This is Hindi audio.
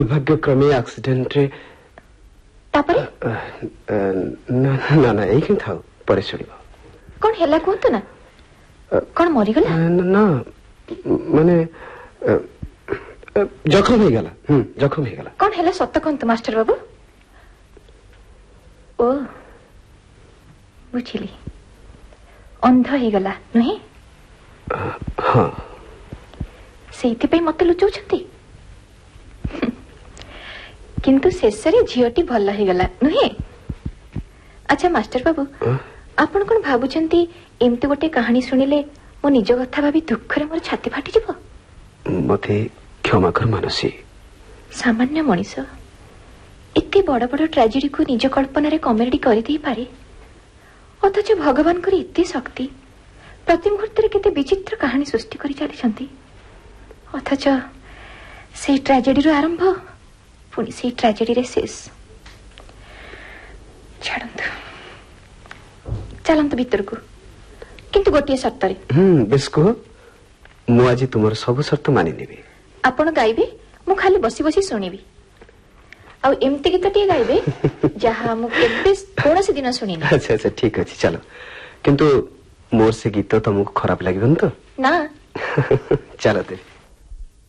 दुर्भाग्यक्रमे एक्सीडेंट रे तापरे ना ना ना यही था परे सुनिबो कौन हेला कहतु ना कौन मरी गला ना माने जखम हो गला जखम हो गला कौन हेला सत्य कहतु मास्टर बाबू ओ बुझिली अंध हो गला नहीं हां सेति पे मते लुचौछंती किंतु शेषरे झीटी भल हो गला नहीं अच्छा मास्टर बाबू आपण कोन भाबुचंती एमती गोटे कहानी सुनिले मो निज कथा भाबी दुख रे मोर छाती फाटी जिवो मते क्षमा कर मानसी सामान्य मनीष इतने बड़ बड़ ट्रेजेडी को निज कल्पना रे कॉमेडी करि दै पारे अथच भगवान को इतनी शक्ति प्रति मुहूर्त केते विचित्र कहानी सृष्टि करि चली अथच से ट्रेजेडी रो आरंभ पुणी से ट्रेजेडी रे शेष छाड़ंतु चलंतु भीतर को किंतु गोटे शर्त रे बेस को मु आज तुमर सब शर्त मानि नेबी आपण गाइबे मु खाली बसी बसी सुनिबी आ एमती गीत टे गाइबे जहा मु केबे कोनोसी दिन सुनिनी अच्छा अच्छा ठीक अछि चलो किंतु मोर से गीत तुमको खराब लागिबन तो ना चलो ते